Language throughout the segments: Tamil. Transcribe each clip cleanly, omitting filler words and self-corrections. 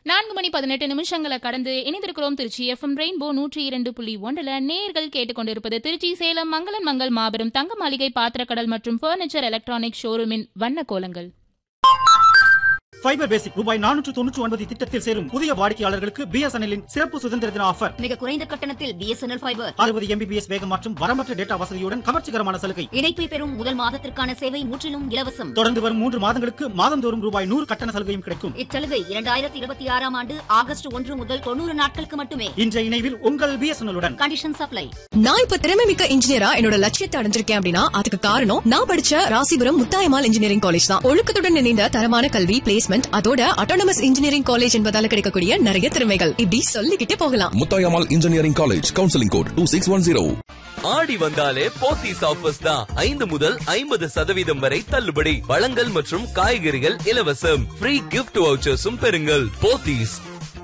4 மணி 18 நிமிஷங்களை கடந்து இணைந்திருக்கிறோம். திருச்சி எஃப்எம் ரெயின்போ 102.1 நேயர்கள் கேட்டுக்கொண்டிருப்பது திருச்சி சேலம் மங்களன் மங்கள் மாபெரும் தங்க மாளிகை பாத்திரக்கடல் மற்றும் பர்னிச்சர் எலக்ட்ரானிக் ஷோரூமின் வண்ண கோலங்கள். ஃபைபர் பேசிக் ரூபாய் 499 திட்டத்தில் சேரும் புதிய வாடிக்கையாளர்களுக்கு பிஎஸ்என்எல்லின் சிறப்பு சுதந்திர தின ஆஃபர். மிக குறைந்த கட்டணத்தில் பிஎஸ்என்எல் ஃபைபர் 60 MBPS வேகம் மற்றும் வரம்பற்ற டேட்டா வசதியுடன் கவர்ச்சிகரமான சலுகை. இணைப்பை பெறும் முதல் மாதத்திற்கான சேவை முற்றிலும் இலவசம். தொடர்ந்து வரும் 3 மாதங்களுக்கு மாதந்தோறும் ரூபாய் 100 கட்டண சலுகையும் கிடைக்கும். இச்சலுகை 2026 ஆண்டு ஆகஸ்ட் 1 முதல் 90 நாட்களுக்கு மட்டுமே. இன்றைய இணைவில் உங்கள் பிஎஸ்என்எல்லுடன். Condition supply. நான் இப்ப திறமை மிக்க இன்ஜினியரா என்னோட லட்சியத்தை அடைஞ்சிருக்கேன் அப்படின்னா அதுக்கு காரணம் நான் படிச்ச ராசிபுரம் முத்தாயம்மாள் இன்ஜினியரிங் காலேஜ் தான். ஒழுக்கத்துடன் இணைந்த தரமான கல்வி, பிளேஸ்மெண்ட், அதோட அட்டானமஸ் இன்ஜினியரிங் காலேஜ் என்பதால கிடைக்கக்கூடிய நிறைய திறமைகள் இப்படி சொல்லிக்கிட்டே போகலாம். Muthayammal engineering college, counselling code 2610. ஆடி வந்தாலே போத்தீஸ் ஆஃபர்ஸ் தான். 5 முதல் 50% வரை தள்ளுபடி. பழங்கள் மற்றும் காய்கறிகள் இலவசம். ஃப்ரீ கிஃப்ட் வவுச்சர்ஸும் பெறுங்கள். போத்தீஸ்.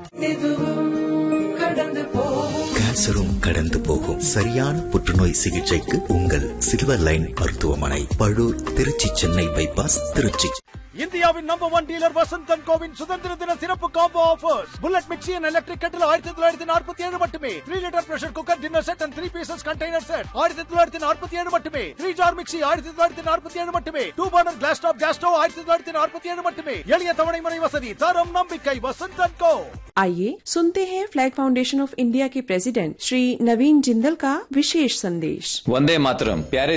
கேன்சரும் கடந்து போகும். சரியான புற்றுநோய் சிகிச்சைக்கு உங்கள் சில்வர் லைன் மருத்துவமனை, பழூர், திருச்சி, சென்னை பைபாஸ், திருச்சி. இந்தியாவின் நம்பர் 1 டீலர் வசந்தன் கோவின் சுதந்திர தின சிறப்பு combo offers. Bullet mixie and electric கட்டில் 1947 மட்டுமே. 3 litre pressure cooker dinner set and 3 pieces container set 1947 மட்டுமே. 3 ஜார் மிக்சி 1947 மட்டுமே. 2 burner class top gas stove 1947 மட்டுமே. எளிய தவணை முறை வசதி, தரம், நம்பிக்கை. வசந்தன் கோ. आइए सुनते हैं फ्लैग फाउंडेशन ऑफ इंडिया के प्रेसिडेंट श्री नवीन जिंदल का विशेष संदेश। वंदे मातरम। प्यारे